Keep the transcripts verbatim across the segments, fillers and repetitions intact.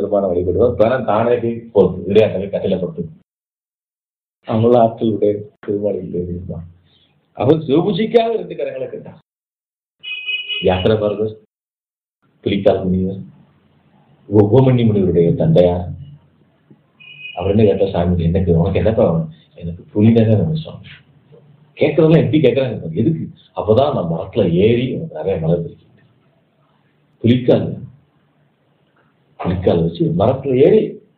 பெருமான வழிபடுவார். பேரன் தானே போகுது இடையாட்டவே கட்டையில படுத்து அவங்கள ஆட்கள் உடைய பெருமாள். அவர் சிவபூஜைக்காக ரெண்டு கரங்களை கேட்டார். யாத்திரை பரதர், புலிக்கால் முனிவர், உபமன்யு முனிவருடைய தந்தையார். அவர் என்ன கேட்டா, சாமி எனக்கு உனக்கு என்னப்பா எனக்கு புலினதான் நம்ம சுவாமி கேட்கறதெல்லாம் எப்படி கேட்கறாங்க, எதுக்கு? அப்பதான் நான் மரத்துல ஏறி எனக்கு நிறைய மலர் பிரிக்க புலிக்கால் புலிக்கால் வச்சு மரத்துல ஏறி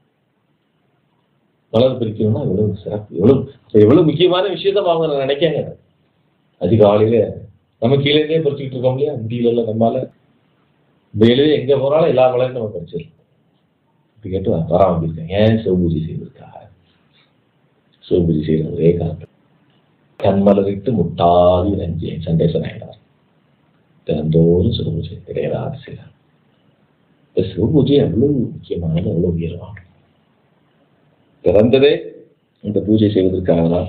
மலர் பிரிக்கணும்னா எவ்வளவு சிறப்பு, எவ்வளவு எவ்வளவு முக்கியமான விஷயத்த அவங்க நினைக்காங்க. அதிகாலையில நம்ம கீழே இருந்தே பறிச்சுக்கிட்டு இருக்கோம் இல்லையா, முடியல நம்மளால. வெளியே எங்க போனாலும் எல்லா மலரும் நம்ம பறிச்சிடலாம். இப்படி கேட்டு வர வாங்கியிருக்கேன். ஏன் சிவபூஜை செய்வதற்காக. சிவபூஜை செய்யற ஒரே காரணம், கண்மலரிட்டு முட்டாதி நஞ்சு சண்டேசன் ஆயினார். தினந்தோறும் சிவபூஜை கிடையாது செய்யலாம். இந்த சிவபூஜை எவ்வளவு முக்கியமான, எவ்வளவு உயர்வான. பிறந்ததே இந்த பூஜை செய்வதற்காக தான்.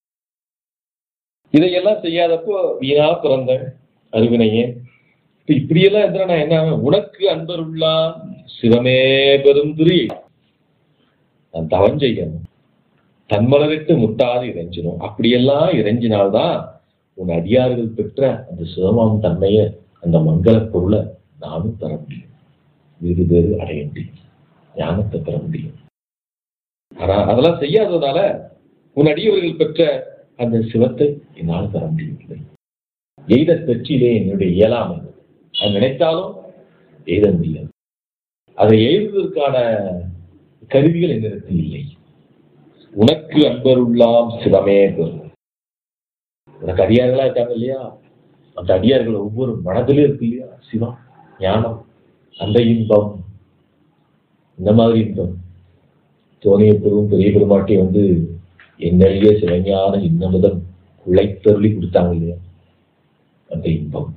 இதையெல்லாம் செய்யாதப்போ வீணா பிறந்த அறிவினையே. இப்ப இப்படியெல்லாம் இருந்தா நான் என்ன, உனக்கு அன்பருள்ளா சிவமே பெரும் திரி நான் தவம் செய்யணும், தன்மலரிட்டு முட்டாது இறைஞ்சிடும். அப்படியெல்லாம் இறைஞ்சினால்தான் உன் அடியார்கள் பெற்ற அந்த சிவமாம் தன்மைய, அந்த மங்கள பொருளை நானும் தர முடியும், வீடு பேரு அடைய முடியும், ஞானத்தை பெற முடியும். ஆனா அதெல்லாம் செய்யாததுனால உன் அடியவர்கள் பெற்ற அந்த சிவத்தை என்னால் தர முடியவில்லை. எய்த பெற்றிலே என்னுடைய இயலாமை, அது நினைத்தாலும் எய்த முடியாது. அதை எழுதுவதற்கான கருவிகள் என்னிடத்தில் இல்லை. உனக்கு அன்பருள்ளாம் சிவமே பெறும். உனக்கு அடியார்களா இருக்காங்க இல்லையா, அந்த அடியார்கள் ஒவ்வொரு மனதிலும் இருக்கு இல்லையா சிவம், ஞானம், அந்த இன்பம். இந்த மாதிரி இன்பம் தோணிய பெரும் பெரிய பெருமாட்டி வந்து என்னெழிய சிவஞான இன்னமுதன் உழைத்தருளி கொடுத்தாங்க இல்லையா, அந்த இன்பம்.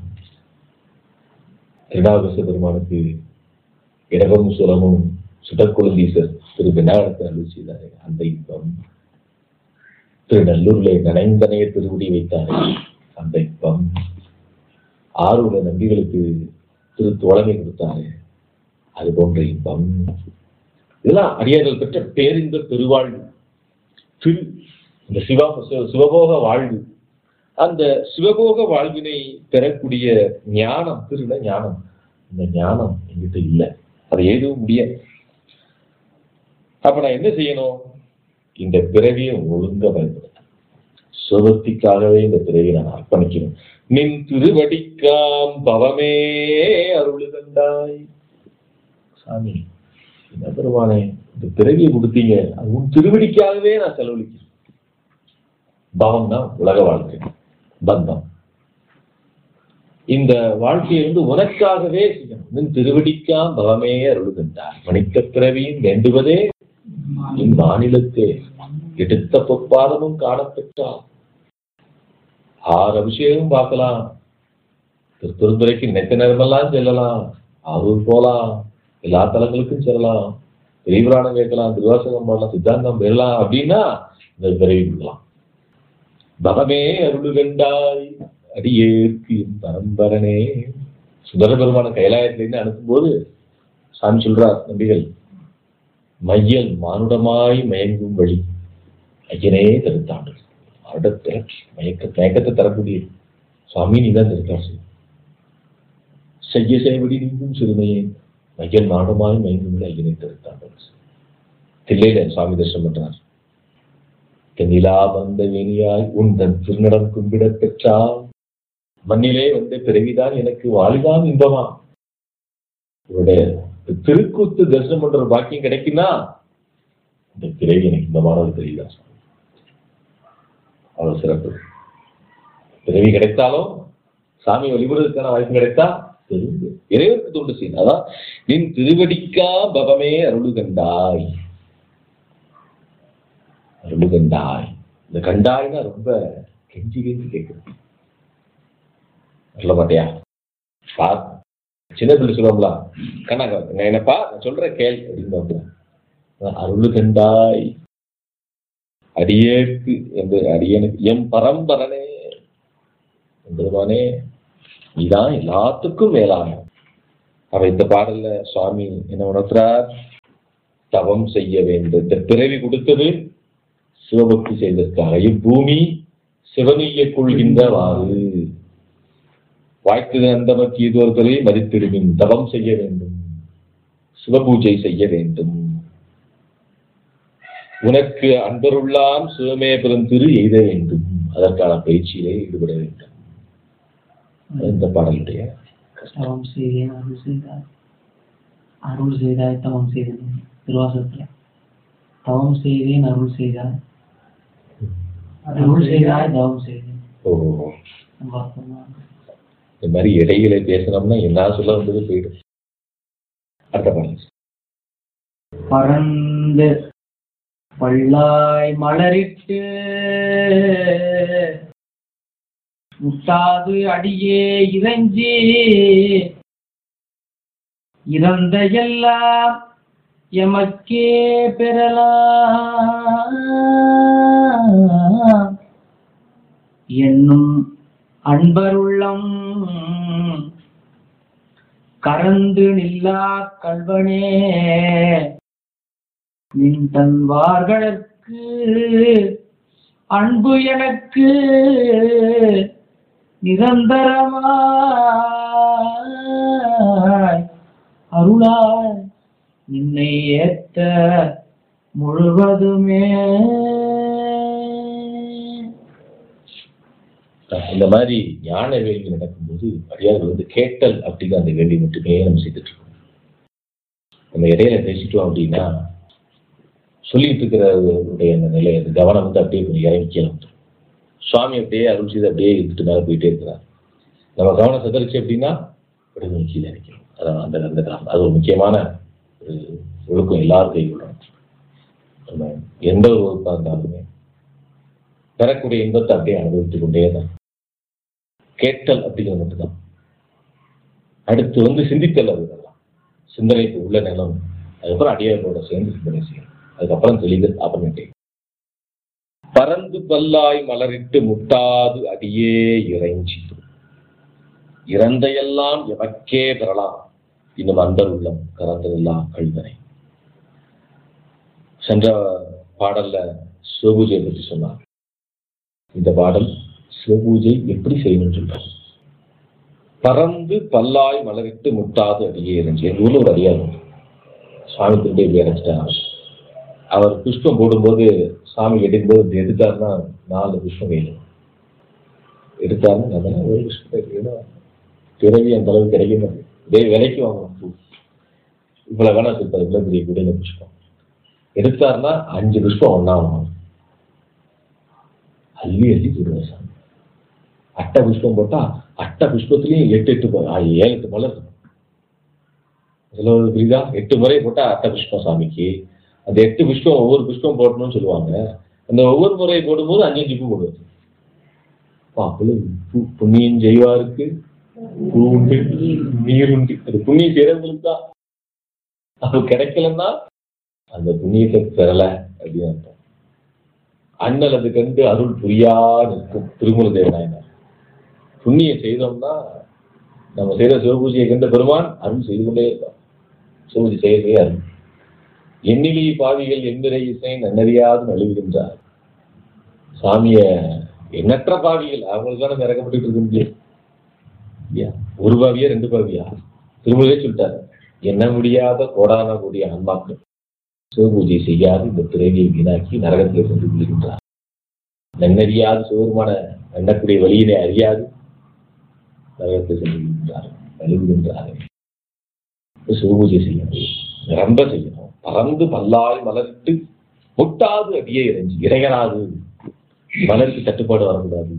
திருநாவுக்கரசு பெருமானுக்கு இடமும் சுரமும் சுடற்குழந்தீசர் திரு விநாயகத்தை அருள் செய்தாரே, அந்த இன்பம். திருநல்லூர்ல நனைந்தனைய திருவுடி வைத்தாரே, அந்த இன்பம். ஆறுல நம்பிகளுக்கு திரு தோழமை கொடுத்தாரே, அது போன்ற இன்பம். இதெல்லாம் அடியார்கள் பெற்ற பேரின்ப பெருவாழ்வு, திரு இந்த சிவா சிவபோக வாழ்வு. அந்த சிவபோக வாழ்வினை பெறக்கூடிய ஞானம், திருட ஞானம், இந்த ஞானம் என்கிட்ட இல்லை, அதை எழுதவும் முடியாது. அப்ப நான் என்ன செய்யணும்? இந்த பிறவியை ஒழுங்க பயன்படுத்த, சுபத்திற்காகவே இந்த பிறவியை நான் அர்ப்பணிக்கணும். நின் திருவடிக்காம் பவமே அருளுகண்டாய். சாமி என்ன பெருமானே, இந்த பிறவியை கொடுத்தீங்க, அது உன் திருவடிக்காகவே நான் செலவழிக்கிறேன். பவம்னா உலக வாழ்க்கை, பந்தம். இந்த வாழ்க்கையை வந்து உனக்காகவே செய்யணும். நின் திருவடிக்காம் பவமே அருளுகின்றார். மனித பிறவியும் வேண்டுவதே இம்மாநிலத்தே எடுத்த பொற்பாதமும் காணப்பெற்றார். ஆறு அபிஷேகம் பார்க்கலாம், திருத்துறைக்கு நினைத்த நேரமெல்லாம் செல்லலாம், ஆரூர் போலாம், எல்லா தலங்களுக்கும் செல்லலாம், பெரியபுராணம் கேட்கலாம், திருவாசகம் பண்ணலாம், சித்தாந்தம் பெறலாம். அப்படின்னா இந்த பிறவி கொடுக்கலாம். பவமே அருளுகண்டாய் அடியேற்கு பரம்பரனே. சுந்தர பெருமான கைலாயத்திலிருந்து அனுப்பும் போது சாமி சொல்றார், நம்பிகள் மையல் மானுடமாய் மயங்கும் வழி ஐயனே தடுத்தாண்டு. வருடத்தை மயக்க மயக்கத்தை தரக்கூடிய சுவாமி நீதான் தடுத்தார். செய்ய செய்வடி நீங்கும் சிறுமையே மையல் மானுடமாய் மயங்கும் ஐயனை தடுத்தாண்டு. தில்லையில சுவாமி தரிசனம் பண்றார். தென்னிலா வந்த வேணியாய் உன் தன் திருநடம் கும்பிட பெற்றால் மண்ணிலே வந்த பிறவிதான் எனக்கு வாழ்தான் இன்பமா. இவருடைய திருக்கூத்து தரிசனம் பண்ற பாக்கியம் கிடைக்குன்னா இந்த பிறவி எனக்கு இன்பமானது தெரியல. அவ்வளவு சிறப்பு. பிறவி கிடைத்தாலும் சாமி வழிபடுவதற்கான வாய்ப்பு கிடைத்தா தெரிந்து இறைவனுக்கு தொண்டு செய்யணும். அதான் நின் திருவடிக்கா பவமே அருளுகண்டாய். அருளுகண்டாய், இந்த கண்டாய்னா ரொம்ப கெஞ்சி கெஞ்சி கேட்குது. சொல்ல மாட்டியா? பா சின்ன பிள்ளை சொல்லுவாங்களா, கண்ணா என்னப்பா நான் சொல்ற கேள் அப்படின்னு. அருளுகண்டாய் அடியேற்கு என்று அடியனுக்கு எம் பரம்பரனே என்பதுமானே நீதான் எல்லாத்துக்கும் மேலான. அவ இந்த பாடல்ல சுவாமி என்ன உணர்த்துறார்? தவம் செய்ய வேண்டும். இந்த பிறவி கொடுத்தது சிவபக்தி செய்ததற்காக. இப்பூமி சிவனைய கொள்கின்றவாறு வாய்த்தது அந்த மத்தியதோர்களை மதித்திடுமின் தவம் செய்ய வேண்டும், சிவபூஜை செய்ய வேண்டும். உனக்கு அன்பருள்ளாம் சிவமே பெருந்திரு எய்த வேண்டும், அதற்கான பயிற்சியிலே ஈடுபட வேண்டும். இந்த பாடலுடைய தவம் செய்தேன் அருள் செய்தார், அருள் செய்தாய் தவம் செய்தேன். திருவாசகத்துல தவம் செய்தேன் அருள் செய்தார், அருள் செய்தாய் தவம் செய்தேன். ஓ, இந்த மாதிரி இடையில பேசணும்னா என்ன சொல்ல வந்தது போயிடும். அடுத்த பாடல். பறந்து பல்லாய் மலரிட்டு முட்டாது அடியே இறைஞ்சி இறந்த எல்லாம் எமக்கே பெறலாம் என்னும் அன்பருள்ளம் கரந்து நில்லா கல்வனே நின் தன்வார்களுக்கு அன்பு எனக்கு நிரந்தரமாய் அருளாய் நின்னை ஏத்த முழுவதுமே. இந்த மாதிரி ஞான வேள்வி நடக்கும்போது அடியார்கள் வந்து கேட்டல் அப்படிங்கிற அந்த வேள்வி மட்டுமே நம்ம செய்துட்டு இருக்கோம். நம்ம இடையில பேசிட்டோம் அப்படின்னா சொல்லிட்டு இருக்கிற அந்த நிலை, அந்த கவனம் வந்து அப்படியே கொஞ்சம் இறங்கிக்கலாம். சுவாமி அப்படியே அருள் செய்து அப்படியே இருந்துட்டு மேலே போயிட்டே இருக்கிறார். நம்ம கவனம் சதறிச்சு அப்படின்னா அப்படியே கீழே இறக்கணும். அதான் அந்த அந்த அது ஒரு முக்கியமான ஒரு ஒழுக்கம் எல்லாரும் கைவிடணும். நம்ம எந்த ஒரு ஒழுக்கம் இருந்தாலுமே பெறக்கூடிய இன்பத்தை அப்படியே அனுபவித்துக் கொண்டே தான். கேட்டல் அப்படிங்கிறது மட்டும்தான். அடுத்து வந்து சிந்தித்தல், அது இதெல்லாம் சிந்தனைக்கு உள்ள நிலம். அதுக்கப்புறம் அடியார்களோட சேர்ந்து சிந்தனை செய்யணும். அதுக்கப்புறம் தெளிதல் அப்புறமேட்டே. பறந்து பல்லாய் மலரிட்டு முட்டாது அடியே இறைஞ்சி இறந்தையெல்லாம் எமக்கே பெறலாம் இன்னும் அன்பர் உள்ளம் கறந்ததெல்லாம் கழுதனை. சென்ற பாடல்ல சிவபூஜையை பற்றி சொன்னார். இந்த பாடல் சிவபூஜை எப்படி செய்யணும்னு சொல்றாங்க. பறந்து பல்லாய் மலரிட்டு முட்டாது அடியே இறைஞ்சி. எங்க ஊர்ல ஒரு அடியார் சுவாமி திரும்பி இப்படி இறைச்சிட்டாங்க. அவர் புஷ்பம் போடும்போது சாமி எடுக்கும்போது எடுத்தாருன்னா நாலு புஷ்பம் வேணும். எடுத்தாருன்னா அதெல்லாம் ஒரு புஷ்பம் பிறவி அந்த அளவுக்கு கிடைக்கும். இதே விலைக்கு வாங்கணும் பூ. இவ்வளவு வேணா சொல்றாரு, இவ்வளவு பெரிய குடையில புஷ்பம் எடுத்தாருன்னா அஞ்சு புஷ்பம் ஒன்னா வாங்கணும். அள்ளி அள்ளி போடுவார் சாமி. அட்டை புஷ்பம் போட்டா அட்டை புஷ்பத்திலையும் எட்டு எட்டு ஏழு எட்டு மலர் இருக்கும். இதுல ஒரு புரியுதா? எட்டு முறை போட்டா அட்டை புஷ்பம் சாமிக்கு. அந்த எட்டு புஷ்பம் ஒவ்வொரு புஷ்பம் போடணும்னு சொல்லுவாங்க. அந்த ஒவ்வொரு முறை போடும்போது அஞ்சு அஞ்சு பூ போடுவாரு. புண்ணியம் செய்வாருக்கு பூ உண்டு நீர் உண்டு. அது புண்ணியம் செய்யறவங்களுக்கு தான். அது கிடைக்கலன்னா அந்த புண்ணியத்தை பெறல அப்படின்னு அர்த்தம். அண்ணல் அது கண்டு அருள் புரியா நிற்கும் திருமூல தேவநாயனார். புண்ணியம் செய்தோம்னா நம்ம செய்த சிவபூஜையை கண்ட பெருமான் அருள் செய்து கொண்டே இருக்கான். சிவபூஜை செய்யவே அருள். எண்ணிலி பாவிகள் எந்திரை இசை நன்னறியாது நழுவுகின்றார். சாமிய எண்ணற்ற பாவிகள் அவங்களுக்கான இறக்கப்பட்டு இருக்க முடியும். ஒரு பாவியா ரெண்டு பாவியா திருமூலே சொல்லிட்டாரு. எண்ண முடியாத கோடான கூடிய ஆன்மாக்கள் சிவபூஜை செய்யாது இந்த பிறவியை வீணாக்கி நரகத்தில் கொண்டு விழுகின்றார். நன்னறியாது சிவருமான எண்ணக்கூடிய வழியினை அறியாது நரகத்தில் சென்று விழுகின்றார் நழுவுகின்றார். சிவபூஜை செய்யணும், நிரம்ப செய்யணும். பறந்து பல்லாய் மலர்த்து முட்டாது அடியே இறைஞ்சி இறையராது. மலருக்கு தட்டுப்பாடு வரக்கூடாது.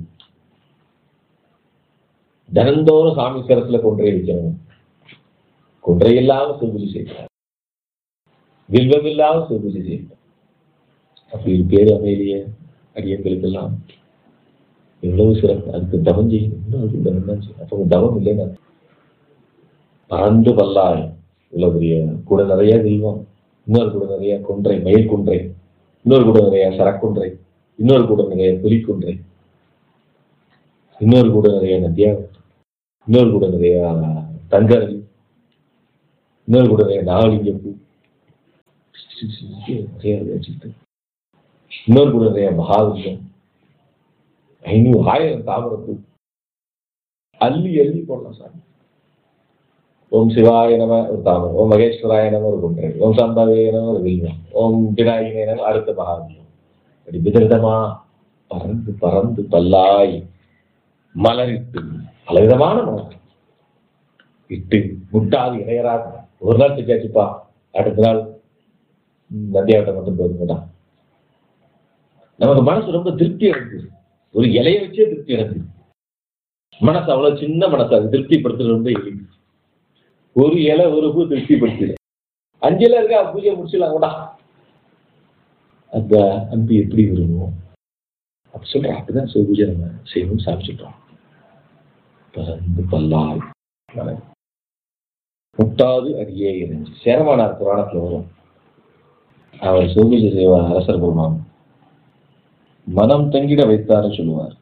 தினந்தோறும் சாமி கரத்துல கொன்றை வைக்கணும். கொன்றை இல்லாம சிவபூஜை செய்யணும். வில்வம் இல்லாம சிவபூஜை செய்யணும். அப்படி ஒரு பேரு அமைதிய அடியங்களுக்கெல்லாம் எவ்வளவு சிறப்பு. அதுக்கு தவம் செய்யணும். அதுக்கு தவம் தான் செய்யணும். அப்போ தவம் இல்லைன்னா பறந்து பல்லாய் இவ்வளவு கூட நிறைய தெய்வம், இன்னொரு கூட நிறைய கொன்றை மயில் கொன்றை, இன்னொரு கூட நிறைய சரக்குன்றை, இன்னொரு கூட நிறைய புலிக்குன்றை, இன்னொரு கூட நிறைய நதியா, இன்னொரு கூட நிறைய தங்கரவி, இன்னொரு கூட நிறைய நாகலிங்க பூ. நிறைய வச்சுக்கிட்டு இன்னொரு கூட நிறைய மகாவிஷ்யம் ஐநூறு ஆயிரம் தாமரப்பூ அள்ளி அள்ளி போடலாம் சாமி. ஓம் சிவாய நம ஒரு தாமரம், ஓம் மகேஸ்வராய நம ஒரு குன்றை, ஓம் சம்பவே நம ஒரு வில்வம், ஓம் விநாயகனே நம அடுத்த மகாவிஷ்யம். அப்படி விதவிதமா பறந்து பறந்து பல்லாய் மலரிட்டு பலவிதமான மலர் இட்டு முட்டாது இணையராக ஒரு நாள் செஞ்சாச்சுப்பா, அடுத்த நாள் நந்தியாவட்டம் மட்டும் போதுங்கடா. நமக்கு மனசு ரொம்ப திருப்தி அடைஞ்சது. ஒரு இலைய வச்சே திருப்தி அடைஞ்சது. மனசு அவ்வளவு சின்ன மனசு, அது திருப்திப்படுத்துறது ரொம்ப எளிது. ஒரு இலை ஒரு பூ திருப்திப்படுத்திடு. அஞ்சு இலை இருக்கா, பூஜை முடிச்சிடலாம் கூட. அந்த அன்பு எப்படி விரும்புவோம் அப்படி சொல்றோம். அப்படிதான் சிவ பூஜை நம்ம செய்யணும் சாமி சொல்றோம். பறந்து பல்லாய் மலர் முட்டாது அடியே இறைஞ்சி சேரமானார் புராணத்துல வரும். அவர் சிவபூஜை செய்வார். அரசர் பெருமான் மனம் தங்கிட வைத்தாருன்னு சொல்லுவார்.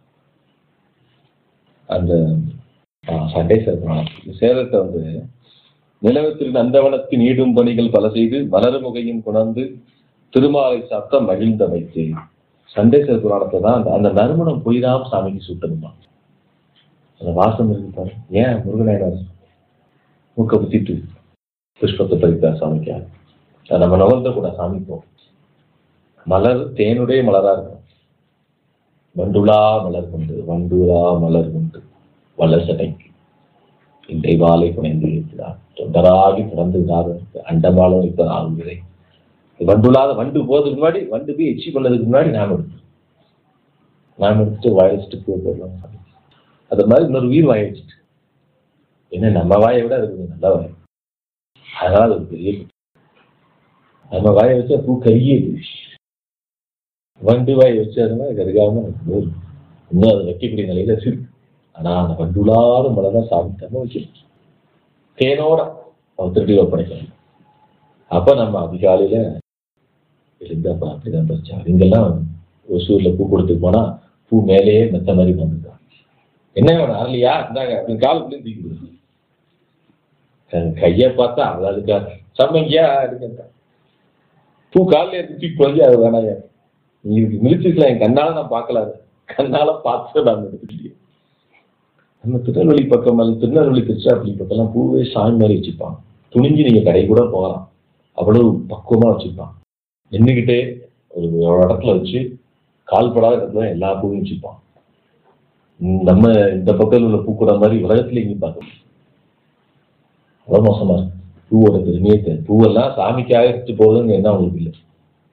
அந்த சண்டேஸ்வர புராணம் சேரத்தை வந்து நிலவத்திற்கு நந்தவனத்தின் ஈடும் பணிகள் பல செய்து மலர்முகையும் குணர்ந்து திருமாலை சாத்த மகிழ்ந்த வைத்து சண்டேஸ்வர புராணத்தை தான் அந்த அந்த நறுமணம் போய்தான் சாமிக்கு சுட்டணுமா. அந்த வாசம் இருக்கு பாரு. ஏன் முருகனாயினார் மூக்க புத்திட்டு புஷ்பத்தை பறித்தார் சாமிக்காக. அதை நம்ம நவர்ந்த கூட சாமிப்போம். மலர் தேனுடைய மலரா இருக்கும். வண்டுலா மலர் கொண்டு வண்டுலா மலர் கொண்டு வளர் சடைக்கு இன்றை வாழை புனைந்து இருக்கிறார் தொண்டராகி பிறந்து விடாதற்கு அண்டமாலும் இப்ப ஆகுகிறே. வண்டுலாத வண்டு போறதுக்கு முன்னாடி வண்டு போய் எச்சி பண்ணதுக்கு முன்னாடி நாம் எடுத்தோம். நாம் எடுத்துட்டு வாய வச்சுட்டு பூ போடலாம். அது மாதிரி இன்னொரு உயிர் வாய வச்சுட்டு ஏன்னா நம்ம வாயை விட அது நல்ல வாய். அதனால அது பெரிய நம்ம வாயை வச்சா பூ கருகியது. வண்டு வாயை வச்சதுன்னா கருகாம இன்னும் அதை வைக்கக்கூடிய நிலையில இருக்கு. ஆனா அந்த வண்டுலாத மலர்தான் சாப்பிட்டாம வைக்கணும். தேனோட அவன் திருடி ஒப்படைக்கணும். அப்ப நம்ம அதிகாலையில இருந்தாப்பா அப்படிதான் பறிச்சா. இங்கெல்லாம் ஒசூர்ல பூ கொடுத்துட்டு போனா பூ மேலேயே மெத்த மாதிரி வந்துருக்கான். என்ன வேணும் அரளியா இருந்தாங்க அப்படின்னு காலுக்குள்ளேயும் தூக்கி கொடுக்கும். கையை பார்த்தா அதுக்கா சம்மங்கியா எடுக்க பூ காலில் இருந்து தூக்கி குறைஞ்சி அது வேணாயா நீ மிதிச்சிருக்கலாம். என் கண்ணால நான் பார்க்கல, கண்ணால பார்த்து நான் எடுத்துக்கிட்டேன். நம்ம திருநெல்வேலி பக்கம் அது திருநெல்வேலி திருச்சிராப்பள்ளி பக்கம்லாம் பூவே சாமி மாதிரி வச்சுப்பான். துணிஞ்சு நீங்க கடை கூட போகலாம். அவ்வளவு பக்குவமா வச்சுப்பான். நின்றுகிட்டே ஒரு இடத்துல வச்சு கால்படாத இடத்துல எல்லா பூவும் வச்சுப்பான். நம்ம இந்த பக்கத்தில் உள்ள பூக்கூட மாதிரி உலகத்துல எங்கேயும் பார்க்கணும். அவ்வளவு மோசமா இருக்கு பூவோட பெருமையே தெரியும். பூவெல்லாம் சாமிக்காக எடுத்து போகுதுன்னு என்ன அவங்களுக்கு இல்லை.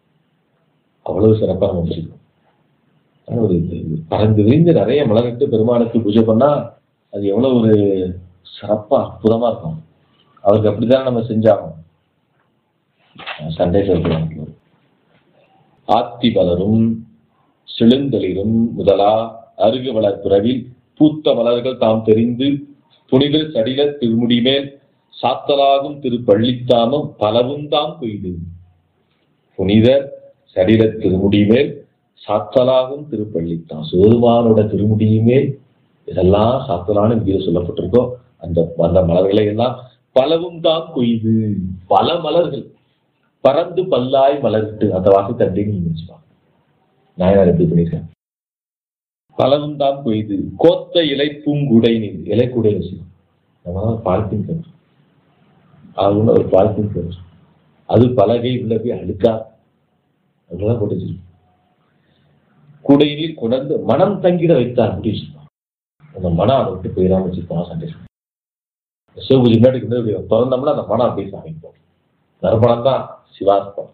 அவ்வளவு சிறப்பாக நம்ம வச்சுக்கணும். ஆனால் ஒரு பறந்து விரிந்து நிறைய மலர்கிட்டு பெருமானுக்கு பூஜை பண்ணா அது எவ்வளவு ஒரு சிறப்பா அற்புதமா இருக்கும். அவருக்கு அப்படித்தான் நம்ம செஞ்சாகும். சண்டை சொல்றாங்க ஆத்தி மலரும் செழுந்தளிரும் முதலா அருகு வளர் பிறவில் பூத்த மலர்கள் தாம் தெரிந்து புனிதர் சடில திருமுடிமேல் சாத்தலாகும் திரு பள்ளித்தாமம் பலவும் தாம் கொய்து. புனிதர் சடில திருமுடிமேல் சாத்தலாகும் திருப்பள்ளித்தான் சிவருமானோட திருமுடியுமேல் இதெல்லாம் சாத்தலான்னு இங்கே சொல்லப்பட்டிருக்கோ அந்த அந்த மலர்களை எல்லாம் பலவும் தான் கொய்து. பல மலர்கள் பறந்து பல்லாய் மலர்ட்டு அந்த வாசத்தை அப்படின்னு நீங்க வச்சுப்பாங்க. நான் எப்படி பண்ணியிருக்கேன். பலவும் தான் கொய்து கோத்த இலை பூங்குடை நீர் இலை கூடை வச்சு நம்ம பாலித்தீன் கரு அது ஒரு பாலித்தீன் கரு அது பலகை உள்ள போய் அழுக்கா அதெல்லாம் போட்டு வச்சிருக்கோம். கூடையினில் கொண்டு மனம் தங்கிட வைத்தார் அப்படி வச்சிருப்பான். அந்த மனம் அதை விட்டு போயிடாம வச்சிருப்பான். சண்டை சிவபூஜை முன்னாடி திறந்தோம்னா அந்த மனம் அப்படியே சாமிப்போம். நறுமணம் தான் சிவாஸ்பம்.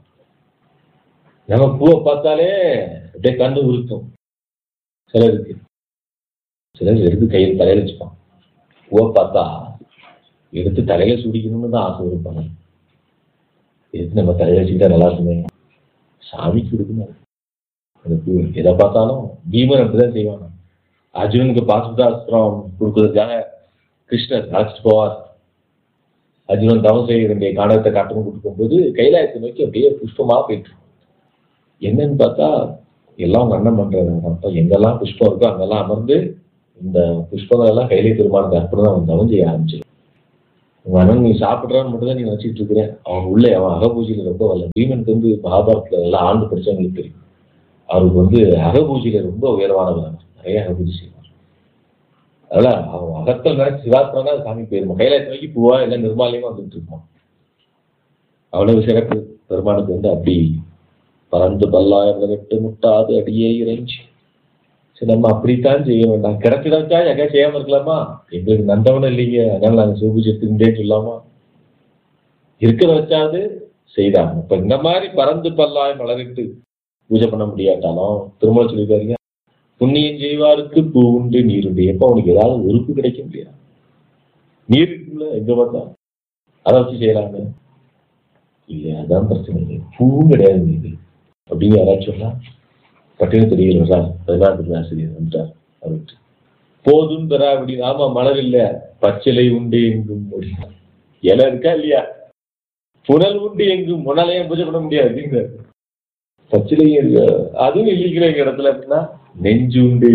நம்ம பூவை பார்த்தாலே அப்படியே கண்ணு உருக்கும். சிலருக்கு சிலர் எடுத்து கையில் தலையில வச்சுப்பான். பூவை பார்த்தா எடுத்து தலையில சுடிக்கணும்னு தான் ஆசை இருப்பாங்க. எடுத்து நம்ம தலையில வச்சுக்கிட்டா நல்லா இருக்குமே சாமிக்கு கொடுக்கணும். அந்த பூ எதை பார்த்தாலும் பீமன் அப்படிதான் செய்வாங்க. அர்ஜுனனுக்கு பாசுதாஸ்திரம் கொடுக்கறதுக்காக கிருஷ்ணர் அழைச்சிட்டு போவார். அர்ஜுனன் தவம் செய்ய வேண்டிய காணகத்தை காட்டணும் கொடுக்கும் போது கைலாயத்தை நோக்கி அப்படியே புஷ்பமா போயிட்டு என்னன்னு பார்த்தா எல்லாம் உங்க அண்ணன் பண்றாங்க. எங்கெல்லாம் புஷ்பம் இருக்கோ அங்கெல்லாம் அமர்ந்து இந்த புஷ்பங்கள் எல்லாம் கையிலே திருமானுக்கு அர்ப்பணம் அவன் தவம் செய்ய ஆரம்பிச்சிடும். உங்க அண்ணன் நீ சாப்பிட்றான்னு மட்டும் தான் நீ நினைச்சிட்டு இருக்கிற. அவன் உள்ள அவன் அகபூஜையில ரொம்ப வரல. பீமனுக்கு வந்து மகாபாரத்துல எல்லாம் ஆண்டு படிச்சவங்களுக்கு தெரியும். அவருக்கு வந்து அகபூஜையில ரொம்ப உயர்வானவர். நிறைய அகபூஜை செய்வார். அதனால அவன் அகத்தில் நினைச்சு சிவாத்மனா சாமி போயிருமா. கைலாயத்தை நோக்கி பூவா எல்லாம் நிர்மாலயமா வந்துட்டு இருப்பான். அவ்வளவு சிறப்பு பெருமானுக்கு வந்து அப்படி பறந்து பல்லாயிரம் விட்டு முட்டாது அடியே இறைஞ்சி. சரி, நம்ம அப்படித்தான் செய்ய வேண்டாம். கிடைச்சிடாச்சா எங்க செய்யாம இருக்கலாமா? எங்களுக்கு நந்தவனும் இல்லைங்க, அதனால நாங்க சிவபூஜை எடுத்துக்கிட்டே சொல்லாமா? இருக்கிற வச்சாது செய்தாங்க. இப்ப இந்த மாதிரி பறந்து பல்லாய் மலரிட்டு பூஜை பண்ண முடியாட்டாலும் திருமணம் சொல்லிருக்காருங்க, புண்ணியம் செய்வாருக்கு பூ உண்டு நீர் உண்டு. எப்ப அவனுக்கு ஏதாவது உறுப்பு கிடைக்க முடியாது. நீர் இருக்குல்ல எங்க பார்த்தா, அதை வச்சு செய்யலாங்க இல்லையா? அதான் பிரச்சனை. பூவும் கிடையாது நீர் அப்படின்னு யாராச்சும் சொன்னா பட்டின தெரியல சார். பதினாறு ஆசிரியர் வந்துட்டார். அவருக்கு போதும் பெறா அப்படின்னு. ஆமா, மலர் இல்ல, பச்சிலை உண்டு எங்கும் முடியும். இலை இருக்கா இல்லையா? புனல் உண்டு எங்கும், முன்னாலேயே பூஜை பண்ண முடியாது அப்படிங்கிற. பச்சிலை அதுவும் இல்லைங்கிற எங்க இடத்துல அப்படின்னா நெஞ்சு உண்டு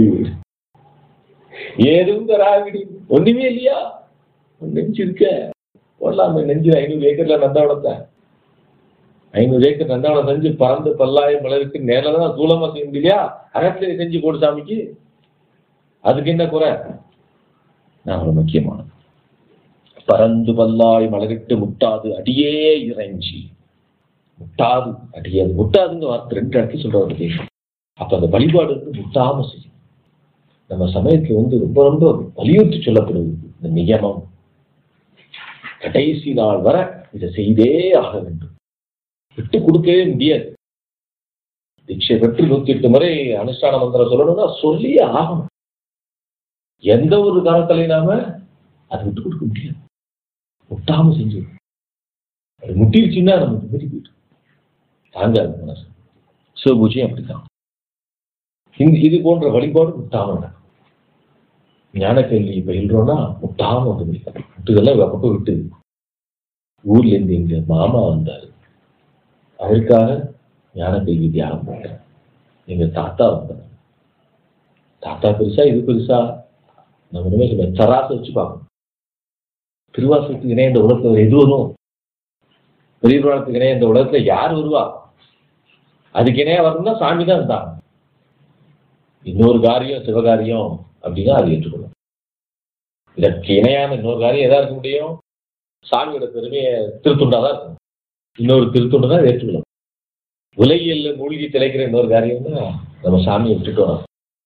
ஏதும் பெறாவிடி. ஒண்ணுமே இல்லையா? நெஞ்சு இருக்க போடலாம. நெஞ்சு ஐநூறு ஏக்கர்ல நந்தவனத்தை ஐநூறு ஏக்கர் நந்தவனம் செஞ்சு பறந்து பல்லாயிரம் மலருக்கு நேரில் தான் சூலமா செய்ய முடியலையா? அகத்திலே செஞ்சு போடு சாமிக்கு. அதுக்கு என்ன குறை? நான் ஒரு முக்கியமானது. பறந்து பல்லாய் மலரிட்டு முட்டாது அடியே இறைஞ்சி. முட்டாது அடியாது. முட்டாதுங்க வார்த்தை ரெண்டு இடத்துல சொல்றது. அப்ப அந்த வழிபாடு வந்து முட்டாம செய்யும். நம்ம சமயத்துல வந்து ரொம்ப ரொம்ப வலியுறுத்தி சொல்லப்படுவது இந்த நியமம். கடைசி நாள் வரை இதை செய்தே ஆக வேண்டும். விட்டு கொடுக்கவே முடியாது. தீட்சை பெற்று நூத்தி எட்டு முறை அனுஷ்டான மந்திரம் சொல்லணும்னா சொல்லியே ஆகணும். எந்த ஒரு காலத்திலையும் நாம அதை விட்டு கொடுக்க முடியாது. முட்டாம செஞ்சு அது முட்டிருச்சுன்னா நமக்கு மீறி போயிட்டு தாங்காது மனசு. சிவபூஜையும் அப்படித்தான். இது போன்ற வழிபாடு முட்டாம நடக்கும். ஞான கேள்வி பயில்றோம்னா முட்டாம வந்து விட்டுதெல்லாம் பக்கம் விட்டு. ஊர்ல இருந்து எங்க மாமா வந்தாரு, அவருக்காக ஞான கேள்வி தியாகம் பண்றேன். எங்க தாத்தா வந்தார். தாத்தா பெருசா இது பெருசா நம்ம சராசை வச்சு பார்க்கணும். திருவாசகத்துக்கு இணைய இந்த உலகத்துல எது வரும்? பெரிய புராணத்துக்கு இணைய இந்த உலகத்துல யார் வருவா? அதுக்கு இணையா வரணும்னா சாமி தான் இருந்தாங்க. இன்னொரு காரியம் சிவகாரியம் அப்படின்னா அது ஏற்றுக்கணும். இதற்கு இணையான இன்னொரு காரியம் எதா இருக்க முடியும்? சாமியோட பெருமையை திருத்துண்டாதான் இருக்கும். இன்னொரு திருத்துண்டு தான் ஏற்றுக்கணும். உலகியல்ல மூழ்கி திளைக்கிற இன்னொரு காரியம்னா நம்ம சாமியை விட்டுட்டோம்.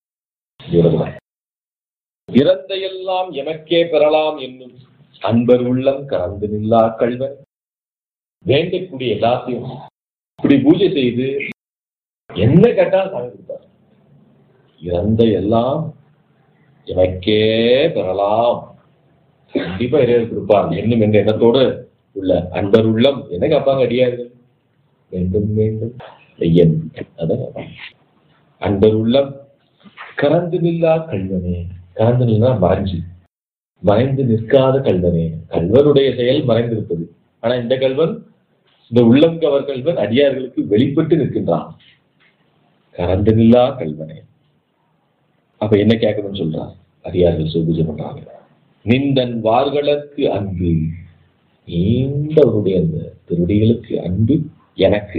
இறந்த எல்லாம் எமக்கே பெறலாம் என்னும் அன்பர் உள்ளம் கறந்து நில்லா கல்வன். வேண்டக்கூடிய எல்லாத்தையும் இப்படி பூஜை செய்து என்ன கேட்டாலும் சாமி கொடுத்தார். இறந்த எல்லாம் எமக்கே பெறலாம், கண்டிப்பா இறைவர் கொடுப்பார் என்னும் என்ற எண்ணத்தோடு உள்ள அன்பர் உள்ளம் என்ன கேட்பாங்க? அடியார்கள் வேண்டும் வேண்டும் ஐயன். அதான் அன்பர் உள்ளம் கறந்து நில்லா கல்வனே. கறந்து நில்லா மறைஞ்சு மறைந்து நிற்காத கல்வனே. கல்வனுடைய செயல் மறைந்திருப்பது. ஆனா இந்த கல்வன், இந்த உள்ளம் கவர் கல்வன் அடியார்களுக்கு வெளிப்பட்டு நிற்கின்றான். கறந்து நில்லா கல்வனே. அப்ப என்ன கேட்கணும்னு சொல்றான்? அடியார்கள் சிவபூஜை பண்றாங்க. நிந்தன் வார்களுக்கு அன்பு, நீண்டவருடைய அந்த திருடிகளுக்கு அன்பு எனக்கு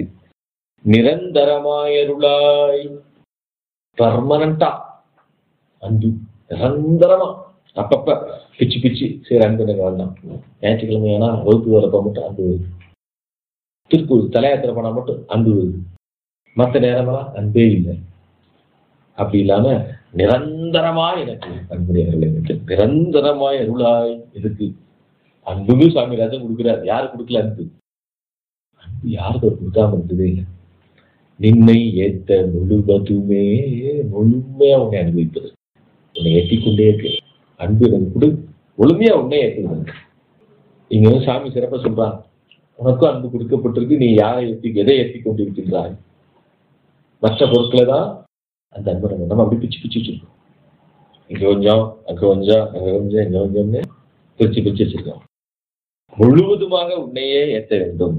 நிரந்தரமாயருளாய். பர்மனண்டா அன்பு நிரந்தரமா. அப்பப்ப பிச்சு பிச்சு சரி அன்பு எனக்கு வேண்டாம். ஞாயிற்றுக்கிழமையானா வகுப்பு வரப்ப மட்டும் அன்பு வருது. திருப்பூர் தலையாத்திரை போனா மட்டும் அன்பு வருது. மற்ற நேரமெல்லாம் அன்பே இல்லை. அப்படி இல்லாம நிரந்தரமாய் எனக்கு அன்புடையவர்கள் எனக்கு நிரந்தரமாய் அருளாய். எதுக்கு? அன்புமே சாமி ராஜன் கொடுக்கிறார். யாரு கொடுக்கல அன்பு? அன்பு யாருக்கு அவர் கொடுக்காம இருந்ததே இல்லை. நின்னை ஏத்த முழுவதுமே முழுமையா உன்னை அனுபவிப்பது. உன்னை ஏற்றிக்கொண்டே இருக்கு. அன்பு எனக்கு கொடு, முழுமையா உன்னை ஏற்றுகிறது. இங்க வந்து சாமி சிறப்பா சொல்றாங்க, உனக்கும் அன்பு கொடுக்கப்பட்டிருக்கு, நீ யாரை ஏற்றி எதை ஏற்றி கொண்டிருக்கின்றாய்? மற்ற பொருட்களை தான் அந்த அன்பை நம்ம நம்ம அப்படி பிச்சு பிச்சு வச்சிருக்கோம். இங்க கொஞ்சம் அங்க கொஞ்சம் அங்க கொஞ்சம் இங்க கொஞ்சம்னு பிரிச்சு பிரிச்சு வச்சிருக்கோம். முழுவதுமாக உன்னையே ஏற்ற வேண்டும்.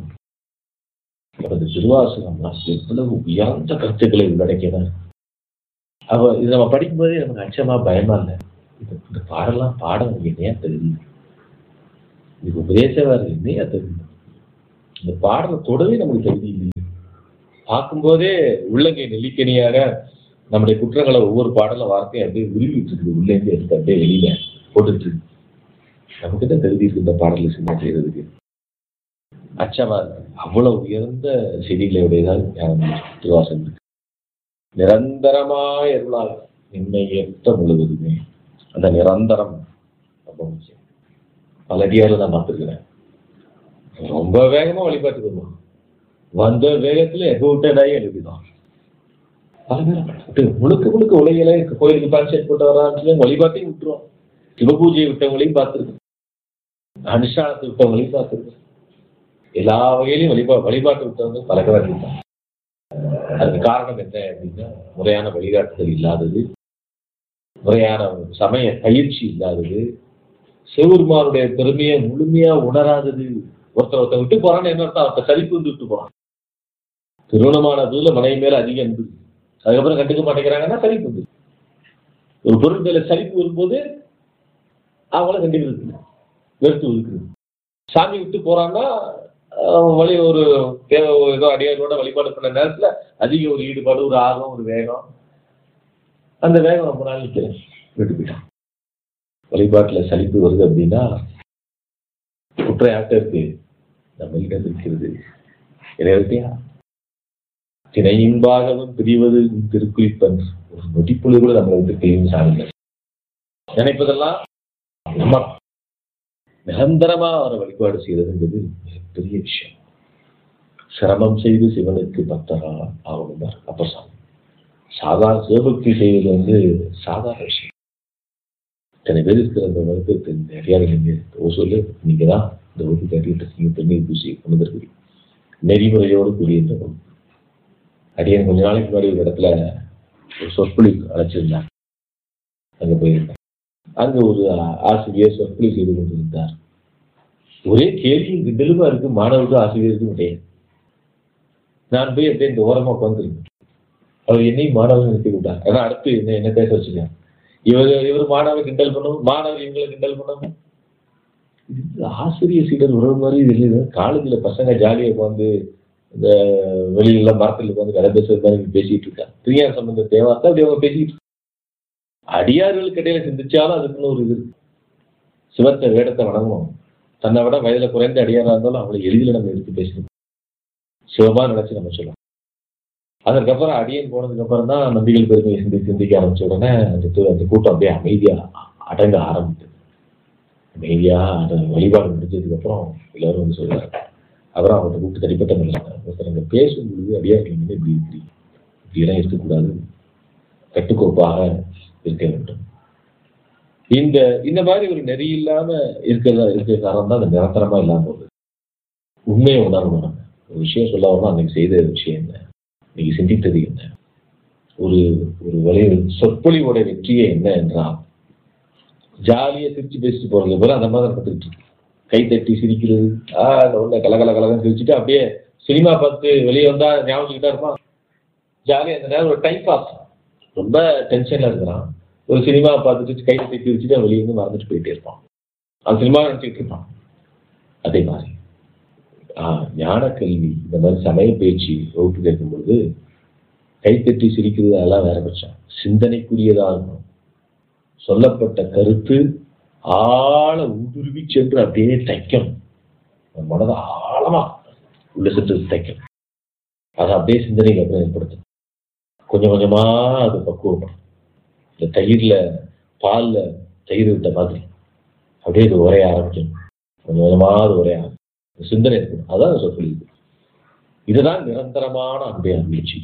அவரது திருவாசகம் எவ்வளவு உயர்ந்த கருத்துக்களை உள்ளடக்கியதான். அவ இதை நம்ம படிக்கும்போதே நமக்கு அச்சமா பயமா இல்லை. இந்த பாடலாம் பாடம் என்னையா தெரியுது. இது உபதேசவாரு என்னையா தகுதி? இந்த பாடலை தொடவே நமக்கு தகுதி இல்லை. பார்க்கும்போதே உள்ளங்கை நெல்லிக்கனியாக நம்முடைய குற்றங்களை ஒவ்வொரு பாடல வார்த்தையும் அப்படியே உருவிட்டு இருக்குது. உள்ளேந்து எடுத்து அப்படியே வெளியில போட்டுட்டு இருக்கு. நமக்கு தான் தகுதி இருக்கு இந்த பாடலை சின்ன செய்யறதுக்கு. அச்சமா அவ்வளவு உயர்ந்த செய்திகளை உடையதான் திருவாசகம் இருக்கு. நிரந்தரமாய் அருளால் என்னை ஏற்ற முழுவதுமே. அந்த நிரந்தரம் ரொம்ப முக்கியம். பல அடியாரில் நான் பார்த்துருக்கிறேன். ரொம்ப வேகமா வழிபாட்டுக்கு வருவான். வந்த வேகத்துல எகவுட்டடாகி எழுதிதான். பல பேர் முழுக்க முழுக்க உலகில கோயிலுக்கு கான்செப்ட் போட்டு வரான்னு வழிபாட்டையும் விட்டுருவோம். சிவபூஜையை விட்டவங்களையும் பார்த்துருக்கோம். அனுஷ்டானத்தை விட்டவங்களையும் பார்த்துருக்கோம். எல்லா வகையிலையும் வழிபா வழிபாட்டு விட்டவங்க பல பேர் இருக்காங்க. அதுக்கு காரணம் என்ன அப்படின்னா, முறையான வழிகாட்டுதல் இல்லாதது, முறையான சமய பயிற்சி இல்லாதது, சிவபெருமானுடைய பெருமையை முழுமையா உணராதது. ஒருத்தர் ஒருத்தர் விட்டு போறான்னு என்ன அர்த்தம்? அவர்த்த சலிப்பு வந்து விட்டு போறான். திருமணமான புதுல மனைவி மேல அதிகம் இருந்தது, அதுக்கப்புறம் கண்டுக்க மாட்டேங்கிறாங்கன்னா சலிப்பு வந்து. ஒரு பொருள் மேல சலிப்பு வரும்போது அவங்கள கண்டுக்கிறது, வெறுத்து ஒதுக்குறது. சாமி விட்டு போறான்னா வழி ஒரு தேவை ஏதோ அடியாரோட வழிபாடு பண்ண நேரத்துல அதிக ஒரு ஈடுபாடு, ஒரு ஆர்வம், ஒரு வேகம். அந்த வேகம் ரொம்ப நாள் விட்டு போயிட்டான். வழிபாட்டுல சலிப்பு வருது அப்படின்னா குற்ற யார்கிட்ட இருக்கு? நம்மகிட்ட இருக்கிறது. இறைவத்தையா திணையின்பாகவும் பிரிவது திருக்குறிப்பன். ஒரு நொடிப்பொழுது கூட நம்மளை விட்டு பிரியும் சாருங்க. நினைப்பதெல்லாம் நம்ம நிரந்தரமா அவரை வழிபாடு செய்யறதுங்கிறது மிகப்பெரிய விஷயம். சிரமம் செய்து சிவனுக்கு பக்தரா ஆகணும். அப்ப சாதாரண சிவபக்தி செய்வது வந்து சாதாரண விஷயம். இத்தனை பேர் இருக்கிற அந்த வகுப்பு நிறையா நீங்க சொல்லு, நீங்க தான் இந்த வகுப்பு கட்டிட்டு இருக்கீங்க. பெண்ணீர் பூசி கொண்டு வந்துருக்கீங்க. நெறிமுறையோடு கூடிய இந்த வகுப்பு. அடியன் கொஞ்ச நாளைக்கு முன்னாடி ஒரு இடத்துல ஒரு சொற்பொழிவு அழைச்சிருந்தாங்க. அங்க போயிருந்தேன். அங்க ஒரு ஆசிரியர் சொற்பொழிவு செய்து கொண்டிருந்தார். ஒரே கேள்வியும் கிண்டலுமா இருக்கு. மாணவருக்கும் ஆசிரியருக்கும் கிடையாது. நான் போய் அப்படியே இந்த ஓரமா உட்காந்துருக்கேன். அவர் என்னையும் மாணவர்கள் நிறுத்தி விட்டார். ஏன்னா அடுத்து என்ன என்ன பேச வச்சுருக்காங்க. இவர் இவர் மாணவர் கிண்டல் பண்ணணும், மாணவர் இவங்களை கிண்டல் பண்ணணும். இது ஆசிரியர் சீடர் உறவு மாதிரி இல்லை. காலேஜ்ல பசங்க ஜாலியா உட்காந்து இந்த வெளியில மரத்தில் உட்காந்து கதை பேசுறது மாதிரி பேசிட்டு இருக்காங்க. திருஞான சம்பந்த தேவார்த்தா அப்படி அவங்க பேசிட்டு. அடியார்களுக்கு இடையில சிந்திச்சாலும் அதுக்குன்னு ஒரு இது. சிவத்தை வேடத்தை வணங்கணும். தன்னை விட வயதுல குறைந்த அடியாரா இருந்தாலும் அவங்களை எளிதில் நம்ம எடுத்து பேசணும். சிவமா நினைச்சு நம்ம சொல்லலாம். அதற்கப்புறம் அடியன் போனதுக்கு அப்புறம் தான் நம்பிகள் பெருமையை சிந்தி சிந்திக்க ஆரம்பிச்ச உடனே அந்த அந்த கூட்டம் அப்படியே அமைதியா அடங்க ஆரம்பித்தது. அமைதியா அந்த வழிபாடு முடிஞ்சதுக்கு அப்புறம் எல்லாரும் வந்து சொல்றாங்க. அப்புறம் அவர்கிட்ட கூப்பிட்டு தனிப்பட்ட நிலையாங்க ஒருத்தர் அங்கே பேசும்பொழுது அடியார்கள் வந்து இப்படி இப்படி இப்படியெல்லாம் இருக்கக்கூடாது, கட்டுக்கோப்பாக இருக்க வேண்டும். இந்த இந்த மாதிரி ஒரு நெறி இல்லாம இருக்கிறதா இருக்கிற காரணம் தான் அந்த நிரந்தரமா இல்லாம போகுது. உண்மையை உணரணும். ஒரு விஷயம் சொல்ல வரணும், அன்னைக்கு செய்த விஷயம் என்ன, இன்னைக்கு சிந்தித்தது என்ன, ஒரு ஒரு வழி சொற்பொழிவோட வெற்றியே என்ன என்றால் ஜாலியா சிரிச்சு பேசிட்டு போறது போல அந்த மாதிரி கத்துக்கிட்டு இருக்கு. கை தட்டி சிரிக்கிறது, ஆஹ் உள்ள கலகல கலகன்னு சிரிச்சுட்டு அப்படியே சினிமா பார்த்து வெளியே வந்தா ஞாபகம் இருப்பான். ஜாலியா அந்த நேரம் ஒரு டைம் பாஸ். ரொம்ப டென்ஷன்ல இருக்கிறான். ஒரு சினிமா பார்த்துட்டு கை தட்டி சிரிச்சுட்டு வெளியே வந்து மறந்துட்டு போயிட்டே இருப்பான். அந்த சினிமா நினைச்சிட்டு இருப்பான். அதே மாதிரி ஆஹ் ஞான கல்வி இந்த மாதிரி சமய பயிற்சி வகுப்பு கேட்கும் பொழுது கைத்தட்டி சிரிக்கிறது அதெல்லாம் வேற பட்சம். சிந்தனைக்குரியதா இருக்கும். சொல்லப்பட்ட கருத்து ஆழ ஊடுருவி சென்று அப்படியே தைக்கணும். மனதை ஆழமா உள்ள சென்று தைக்கணும். அதை அப்படியே சிந்தனைக்கு அப்புறம் ஏற்படுத்தணும். கொஞ்சம் கொஞ்சமா அது பக்குவப்படும். இந்த தயிர்ல பால்ல தயிர் விட்ட மாதிரி அப்படியே இது உரைய ஆரம்பிக்கணும். கொஞ்சம் கொஞ்சமா அது உரைய ஆரம்பிக்கும். சிந்தனை இருக்கணும். அதான் சொற்பொழிவு. இதுதான் நிரந்தரமான அன்பை அனுபவிச்சு.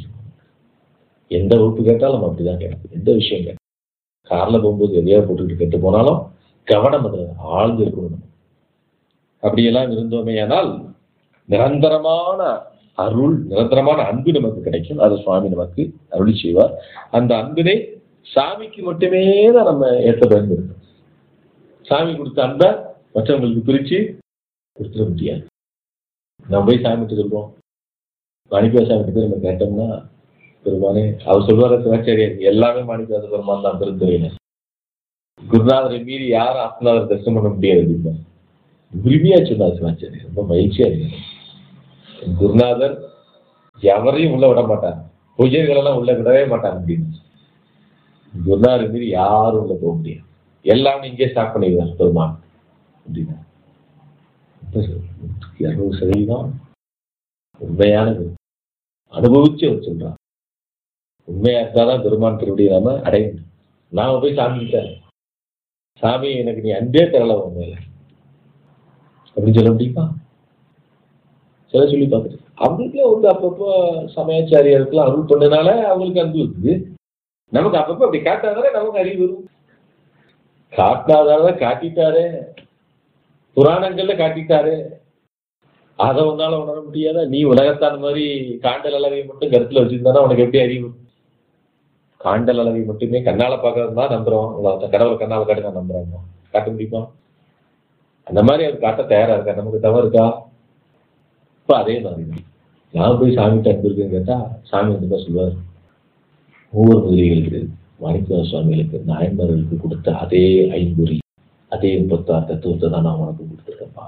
எந்த வகுப்பு கேட்டாலும் நம்ம அப்படிதான் கேட்கும். எந்த விஷயம் கேட்கும். கார்ல போகும்போது எதையா போட்டுக்கிட்டு கேட்டு போனாலும் கவனம் அதுல ஆழ்ந்து இருக்கணும். அப்படியெல்லாம் இருந்தோமே ஆனால் நிரந்தரமான அருள், நிரந்தரமான அன்பு நமக்கு கிடைக்கும். அதை சுவாமி நமக்கு அருளி செய்வார். அந்த அன்பினை சாமிக்கு மட்டுமே தான் நம்ம ஏற்ற பயன்படுத்தணும். சாமி கொடுத்த அன்பை மற்றவங்களுக்கு பிரிச்சு கொடுத்துட முடியாது. நம்ம போய் சாமிட்டு சொல்றோம், மாணிக்க சாமிட்டு போய் நம்ம கேட்டோம்னா பெருமானே அவர் சொல்வார சிவாச்சாரியர் எல்லாமே மாணிக்க பெருமான் தான் பெருந்துறையினர். குருநாதரை மீறி யாரும் ஆத்மநாதரை தரிசனம் பண்ண முடியாது அப்படின்னா உரிமையா சொன்னார் சிவாச்சாரி. ரொம்ப மகிழ்ச்சியா இருக்கு. குருநாதர் எவரையும் உள்ள விட மாட்டார், பொய்யர்களெல்லாம் உள்ள விடவே மாட்டார் அப்படின்னு. குருநாதர் மீறி யாரும் உள்ள போக முடியாது, எல்லாம் இங்கே ஸ்டார்ட் பண்ணிடுவார் பெருமான் அப்படின்னா. இருநூறு சதவீதம் உண்மையானது அனுபவிச்சு அவர் சொல்றான். உண்மையா இருந்தாதான் பெருமான் திருவடி நாம அடையணும். நாம போய் சாமி கிட்ட, சாமி எனக்கு நீ அன்பே தரல உண்மையில அப்படின்னு சொல்ல முடியுமா? சில சொல்லி பார்த்துட்டு அவங்களுக்கே வந்து அப்பப்போ சமயாச்சாரியர்களுக்கு அருள் பண்ணனால அவங்களுக்கு அன்பு இருக்குது. நமக்கு அப்பப்போ அப்படி காட்டாதானே நமக்கு அறிவு வரும். காட்டாதான காட்டிட்டாரே, புராணங்கள்ல காட்டிட்டாரு, அதை உன்னால உணர முடியாத? நீ உலகத்தான் மாதிரி காண்டல் அளவை மட்டும் கருத்துல வச்சிருந்தானா உனக்கு எப்படி அறிவு? காண்டல் அளவை மட்டுமே கண்ணால பார்க்கறது தான் நம்புறோம். கடவுள் கண்ணால காட்டி நான் நம்புறாங்க, காட்ட முடியுமா? அந்த மாதிரி அவர் காட்ட தயாரா இருக்கா? நமக்கு தவறு இருக்கா? இப்ப அதே மாதிரி நான் போய் சாமிகிட்ட அன்பு இருக்குன்னு கேட்டா சாமி வந்து சொல்லுவார், ஒவ்வொரு முதலிகளுக்கு மாணிக்க சுவாமிகளுக்கு நாயன்மார்களுக்கு கொடுத்த அதே ஐம்பொறி, அதே முப்பத்தாறு தத்துவத்தை தான் நான் உனக்கு கொடுத்துருக்கேன்ப்பா.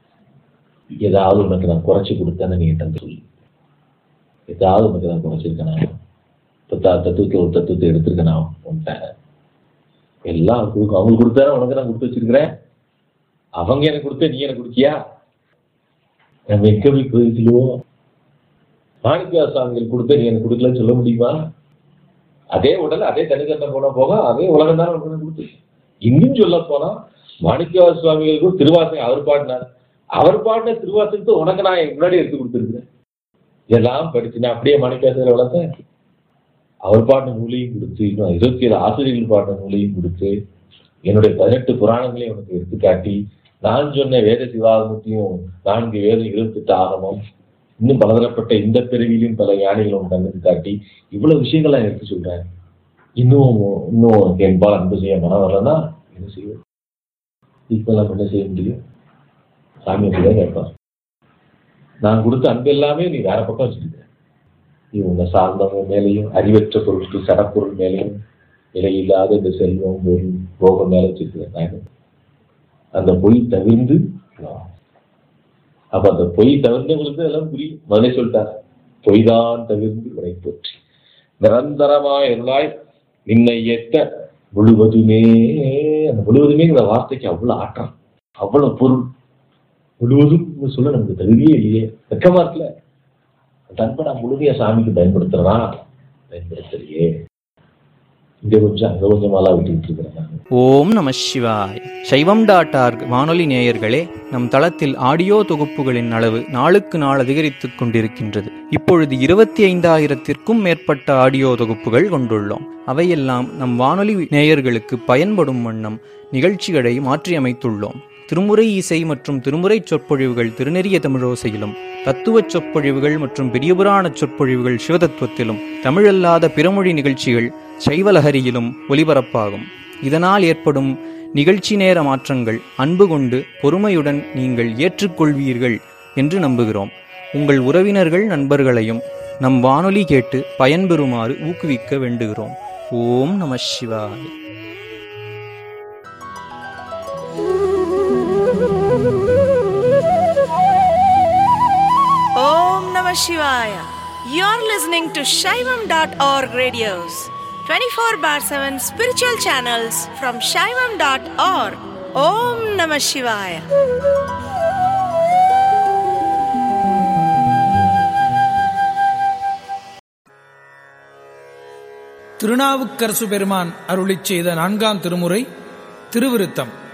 ஏதாவது உனக்கு நான் குறைச்சி கொடுத்தேன்னு நீ என்கிட்ட சொல்லு. ஏதாவது உனக்கு நான் குறைச்சிருக்கேனா? முப்பத்தாறு தத்துவத்தில் ஒரு தத்துவத்தை எடுத்திருக்கேனா உன்கிட்ட? எல்லாம் கொடுக்கும். அவங்களுக்கு கொடுத்தா உனக்கு நான் கொடுத்து வச்சிருக்கிறேன். அவங்க எனக்கு கொடுத்த நீ எனக்கு கொடுத்தியா? நம்ம எங்க போய் கோயிலுவோம்? மாணிக்க சுவாமிகள் கொடுத்த நீ எனக்கு கொடுக்கலன்னு சொல்ல முடியுமா? அதே உடல் அதே தனித்தன்மை போனா போக அதே உலகம் தான் உனக்கு கொடுத்து. இன்னும் சொல்ல போனா மாணிக்க சுவாமிகளுக்கும் திருவாசகம் அவர் பாடினார், அவர் பாடின திருவாசகத்தை உனக்கு நான் முன்னாடி எடுத்து கொடுத்துருக்கிறேன். இதெல்லாம் படிச்சு நான் அப்படியே மாணிக்காசரை வளர்த்தேன். அவர் பாடின நூலையும் கொடுத்து, இன்னும் இருபத்தி ஏழு ஆசிரியர்கள் பாடின நூலையும் கொடுத்து, என்னுடைய பதினெட்டு புராணங்களையும் உனக்கு எடுத்துக்காட்டி, நான் சொன்ன வேத சிவாகமத்தையும் நான்கு வேதம் இருபத்தி எட்டு ஆகமம், இன்னும் பலதரப்பட்ட இந்த பிறவியிலும் பல யானைகளும் கண்ணுக்கு காட்டி இவ்வளவு விஷயங்கள் நான் எடுத்து சொல்றேன். இன்னும் இன்னும் என்பால் அன்பு செய்ய மனம் வரலன்னா என்ன செய்யும்? இப்பெல்லாம் என்ன செய்ய முடியும்? சாமி அப்படிதான் கேட்பார். நான் கொடுத்த அன்பு எல்லாமே நீ வேற பக்கம் வச்சுருக்க. நீ உன்னை சார்ந்தவங்க மேலேயும், அறிவற்ற பொருட்கள் சடப்பொருள் மேலேயும், நிலையில்லாத இந்த செல்வம் பொருள் போகம் மேல வச்சிருக்கிறேன். அந்த பொய் தவிர்ந்து, அப்ப அந்த பொய் தவிர்ந்தவங்களுக்கு எல்லாம் புரியும். முதலே சொல்லிட்டார், பொய்தான் தவிர்ந்து உரை போற்றி நிரந்தரமாய் எருளாய் நின்னை ஏத்த முழுவதுமே. அந்த முழுவதுமேங்கிற வார்த்தைக்கு அவ்வளவு ஆற்றம், அவ்வளவு பொருள். முழுவதும் சொல்ல நமக்கு தகுதியே இல்லையே, வெக்கமா இருக்குல்ல. அந்த அன்பை நான் முழுமையா சாமிக்கு பயன்படுத்துறேனா? பயன்படுத்தலையே. இங்க கொஞ்சம் அங்க கொஞ்சமாலாம் விட்டுக்கிட்டு இருக்கிறேன். ஓம் நம சிவாய். சைவம் டாட் ஆர்க் வானொலி நேயர்களே, நம் தளத்தில் ஆடியோ தொகுப்புகளின் அளவு நாளுக்கு நாள் அதிகரித்துக் கொண்டிருக்கின்றது. இப்பொழுது இருபத்தி ஐந்தாயிரத்திற்கும் மேற்பட்ட ஆடியோ தொகுப்புகள் கொண்டுள்ளோம். அவையெல்லாம் நம் வானொலி நேயர்களுக்கு பயன்படும் வண்ணம் நிகழ்ச்சிகளை மாற்றியமைத்துள்ளோம். திருமுறை இசை மற்றும் திருமுறை சொற்பொழிவுகள் திருநெறிய தமிழோசையிலும், தத்துவ சொற்பொழிவுகள் மற்றும் பெரியபுராண சொற்பொழிவுகள் சிவதத்துவத்திலும், தமிழல்லாத பிறமொழி நிகழ்ச்சிகள் சைவலஹரியிலும் ஒலிபரப்பாகும். இதனால் ஏற்படும் நிகழ்ச்சி நேர மாற்றங்கள் அன்பு கொண்டு பொறுமையுடன் நீங்கள் ஏற்றுக்கொள்வீர்கள் என்று நம்புகிறோம். உங்கள் உறவினர்கள் நண்பர்களையும் நம் வானொலி கேட்டு பயன்பெறுமாறு ஊக்குவிக்க வேண்டுகிறோம். ஓம் நம சிவாய். Om Namah Shivaya. You're listening to Shaivam dot org radios, twenty-four bar seven spiritual channels from Shaivam dot org. Om Namah Shivaya. Thirunavukkarasu பெருமான் அருளிச் செய்த நான்காம் திருமுறை திருவிருத்தம்.